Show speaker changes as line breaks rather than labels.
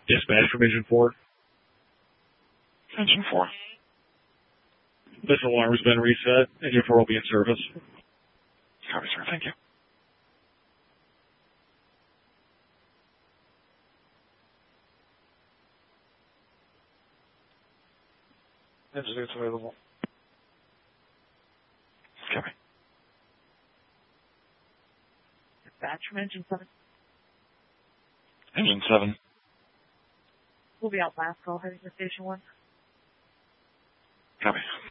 Dispatch from Engine 4.
Engine 4.
This alarm has been reset. Engine 4 will be in service.
Copy, sir. Thank you.
Engine 6 available.
Copy.
Dispatch from Engine 7.
Engine 7.
We'll be out last call heading to Station 1.
Copy.